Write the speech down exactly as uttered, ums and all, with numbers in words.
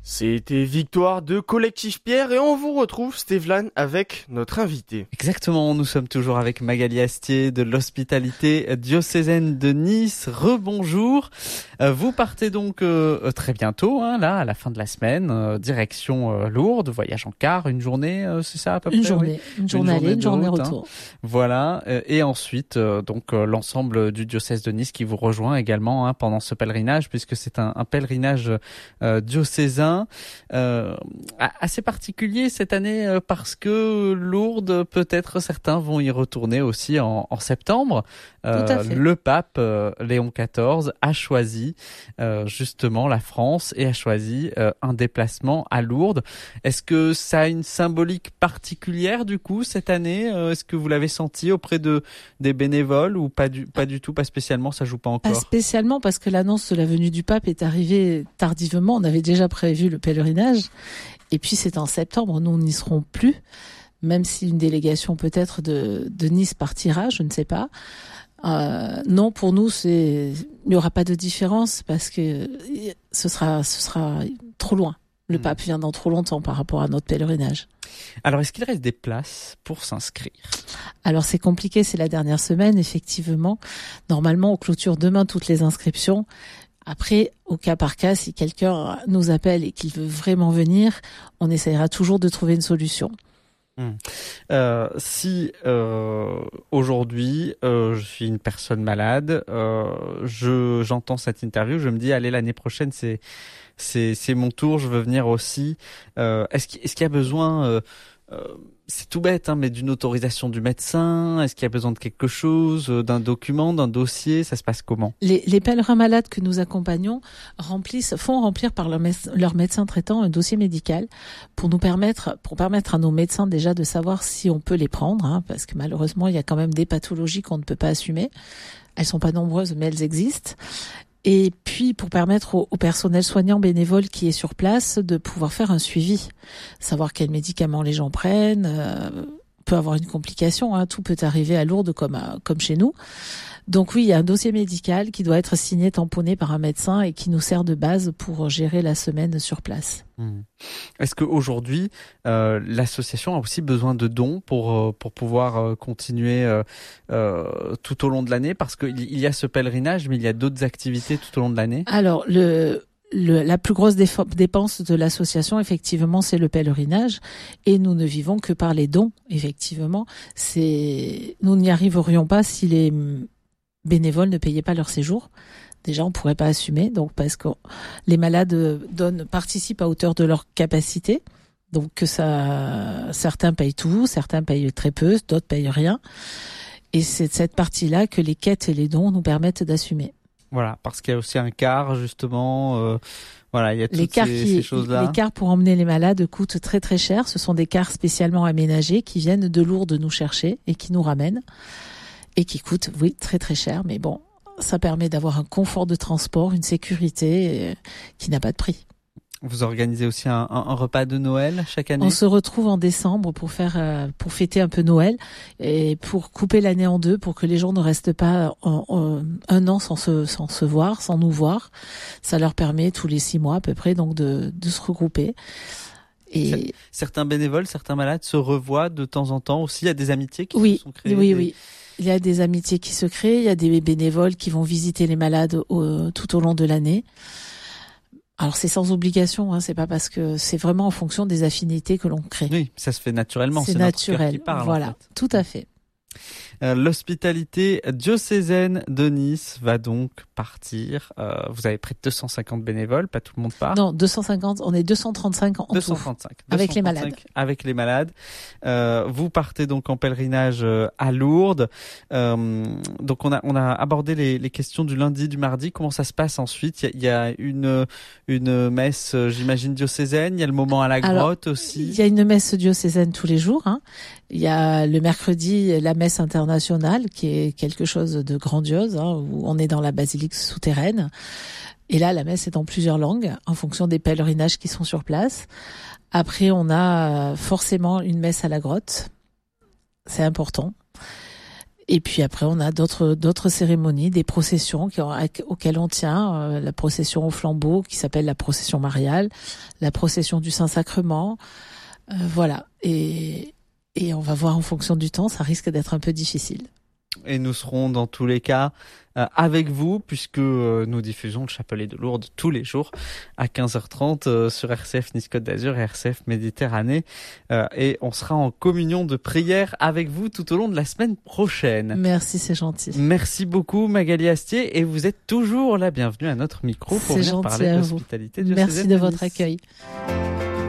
C'était Victoire de Collectif Pierre et on vous retrouve, Stéphane, avec notre invité. Exactement, nous sommes toujours avec Magali Astier de l'hospitalité diocésaine de Nice. Rebonjour. Euh, vous partez donc euh, très bientôt, hein, là, à la fin de la semaine, euh, direction euh, Lourdes, voyage en car, une journée, euh, c'est ça à peu une près journée, oui une journée, une journée aller, une journée route, retour. Hein. Voilà, euh, et ensuite euh, donc euh, l'ensemble du diocèse de Nice qui vous rejoint également hein, pendant ce pèlerinage, puisque c'est un, un pèlerinage euh, diocésain. Euh, assez particulier cette année euh, parce que Lourdes, peut-être certains vont y retourner aussi en, en septembre. Euh, le pape euh, Léon quatorze a choisi euh, justement la France et a choisi euh, un déplacement à Lourdes. Est-ce que ça a une symbolique particulière du coup cette année? euh, Est-ce que vous l'avez senti auprès de des bénévoles ou pas du pas du tout, pas spécialement, ça joue pas encore? Pas spécialement parce que l'annonce de la venue du pape est arrivée tardivement. On avait déjà prévu le pèlerinage et puis c'est en septembre. Nous n'y serons plus, même si une délégation peut-être de, de Nice partira, je ne sais pas. Euh, non, pour nous, c'est il n'y aura pas de différence parce que ce sera ce sera trop loin. Le mmh. pape vient dans trop longtemps par rapport à notre pèlerinage. Alors, est-ce qu'il reste des places pour s'inscrire? Alors, c'est compliqué, c'est la dernière semaine, effectivement. Normalement, on clôture demain toutes les inscriptions. Après, au cas par cas, si quelqu'un nous appelle et qu'il veut vraiment venir, on essaiera toujours de trouver une solution. Mmh. Euh, si euh, aujourd'hui euh, je suis une personne malade, euh, je j'entends cette interview, je me dis allez l'année prochaine c'est c'est c'est mon tour, je veux venir aussi. Euh, est-ce qu'il est-ce qu'il y a besoin euh, euh, c'est tout bête, hein, mais d'une autorisation du médecin? Est-ce qu'il y a besoin de quelque chose, d'un document, d'un dossier? Ça se passe comment? Les, les pèlerins malades que nous accompagnons remplissent, font remplir par leur, méde- leur médecin traitant un dossier médical pour nous permettre, pour permettre à nos médecins déjà de savoir si on peut les prendre, hein, parce que malheureusement il y a quand même des pathologies qu'on ne peut pas assumer. Elles sont pas nombreuses, mais elles existent. Et puis pour permettre au, au personnel soignant bénévole qui est sur place de pouvoir faire un suivi, savoir quels médicaments les gens prennent, euh, peut avoir une complication, hein, tout peut arriver à Lourdes comme à, comme chez nous. Donc oui, il y a un dossier médical qui doit être signé, tamponné par un médecin et qui nous sert de base pour gérer la semaine sur place. Mmh. Est-ce qu'aujourd'hui, euh, l'association a aussi besoin de dons pour, euh, pour pouvoir euh, continuer euh, euh, tout au long de l'année? Parce qu'il y a ce pèlerinage, mais il y a d'autres activités tout au long de l'année. Alors, le... Le, la plus grosse déf- dépense de l'association, effectivement, c'est le pèlerinage, et nous ne vivons que par les dons. Effectivement, c'est nous n'y arriverions pas si les bénévoles ne payaient pas leur séjour. Déjà, on pourrait pas assumer, donc parce que les malades donnent participent à hauteur de leur capacité. Donc que ça, certains payent tout, certains payent très peu, d'autres payent rien. Et c'est cette partie-là que les quêtes et les dons nous permettent d'assumer. Voilà, parce qu'il y a aussi un car, justement. Euh, voilà, il y a toutes les cars ces, qui, ces choses-là. Les cars pour emmener les malades coûtent très très cher. Ce sont des cars spécialement aménagés qui viennent de Lourdes nous chercher et qui nous ramènent. Et qui coûtent, oui, très très cher. Mais bon, ça permet d'avoir un confort de transport, une sécurité euh, qui n'a pas de prix. Vous organisez aussi un, un, un repas de Noël chaque année? On se retrouve en décembre pour faire, euh, pour fêter un peu Noël et pour couper l'année en deux, pour que les gens ne restent pas en, en, un an sans se, sans se voir, sans nous voir. Ça leur permet tous les six mois à peu près donc de, de se regrouper. Et certains bénévoles, certains malades se revoient de temps en temps aussi. Il y a des amitiés qui oui, se sont créées. Oui, des... oui. Il y a des amitiés qui se créent. Il y a des bénévoles qui vont visiter les malades au, tout au long de l'année. Alors c'est sans obligation, hein, c'est pas parce que c'est vraiment en fonction des affinités que l'on crée. Oui, ça se fait naturellement. C'est, c'est naturel. Notre cœur qui parle, voilà, en fait. Tout à fait. Euh, l'hospitalité diocésaine de Nice va donc partir. Euh, vous avez près de deux cent cinquante bénévoles, pas tout le monde part. Non, deux cent cinquante, on est deux cent trente-cinq en deux cent trente-cinq, tout. Avec les malades. Avec les malades. Euh, vous partez donc en pèlerinage à Lourdes. Euh, donc on a on a abordé les, les questions du lundi, du mardi. Comment ça se passe ensuite? Il y, y a une une messe, j'imagine diocésaine. Il y a le moment à la grotte. Alors, aussi. Il y a une messe diocésaine tous les jours. Hein. Il y a le mercredi la messe internationale qui est quelque chose de grandiose, hein, où on est dans la basilique souterraine. Et là, la messe est en plusieurs langues en fonction des pèlerinages qui sont sur place. Après, on a forcément une messe à la grotte. C'est important. Et puis après, on a d'autres d'autres cérémonies, des processions qui, auxquelles on tient. Euh, la procession au flambeau qui s'appelle la procession mariale, la procession du Saint-Sacrement. Euh, voilà. Et, et on va voir en fonction du temps, ça risque d'être un peu difficile. Et nous serons dans tous les cas euh, avec vous puisque euh, nous diffusons le Chapelet de Lourdes tous les jours à quinze heures trente euh, sur R C F Nice Côte d'Azur et R C F Méditerranée euh, et on sera en communion de prière avec vous tout au long de la semaine prochaine. Merci, c'est gentil. Merci beaucoup Magali Astier et vous êtes toujours la bienvenue à notre micro pour c'est venir parler de l'hospitalité diocésaine. Merci de votre accueil.